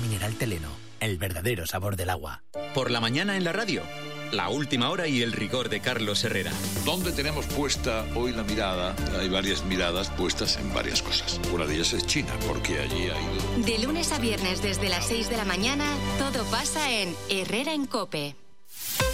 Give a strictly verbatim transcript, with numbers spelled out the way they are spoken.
mineral Teleno, el verdadero sabor del agua. Por la mañana en la radio, la última hora y el rigor de Carlos Herrera. ¿Dónde tenemos puesta hoy la mirada? Hay varias miradas puestas en varias cosas. Una de ellas es China, porque allí ha ido... De lunes a viernes desde las seis de la mañana, todo pasa en Herrera en COPE.